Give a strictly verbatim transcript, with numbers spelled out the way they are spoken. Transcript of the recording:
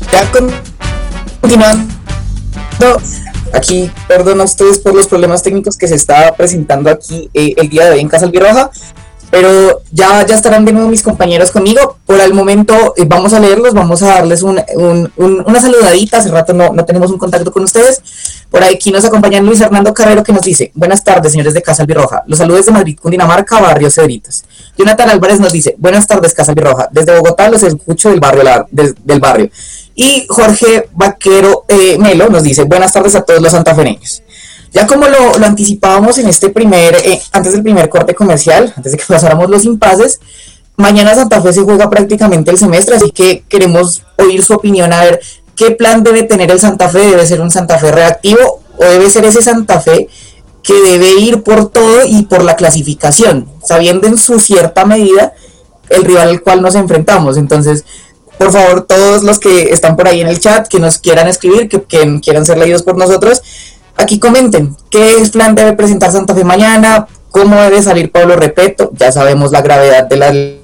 Ya continuando, aquí, perdón a ustedes por los problemas técnicos que se está presentando aquí eh, el día de hoy en Casa Albirroja, pero ya, ya estarán de nuevo mis compañeros conmigo. Por el momento eh, vamos a leerlos, vamos a darles un, un, un, una saludadita. Hace rato no, no tenemos un contacto con ustedes. Por aquí nos acompaña Luis Hernando Carrero, que nos dice: buenas tardes, señores de Casa Albirroja, los saludos de Madrid, Cundinamarca, barrio Cedritas. Jonathan Álvarez nos dice: buenas tardes, Casa Albirroja, desde Bogotá los escucho del barrio, la, del, del barrio. Y Jorge Vaquero eh, Melo nos dice: buenas tardes a todos los santafeneños. Ya como lo, lo anticipábamos en este primer, eh, antes del primer corte comercial, antes de que pasáramos los impases, mañana Santa Fe se juega prácticamente el semestre, así que queremos oír su opinión, a ver qué plan debe tener el Santa Fe. ¿Debe ser un Santa Fe reactivo o debe ser ese Santa Fe que debe ir por todo y por la clasificación, sabiendo en su cierta medida el rival al cual nos enfrentamos? Entonces, por favor, todos los que están por ahí en el chat, que nos quieran escribir, que, que quieran ser leídos por nosotros, aquí comenten qué plan debe presentar Santa Fe mañana, cómo debe salir Pablo Repeto. Ya sabemos la gravedad de la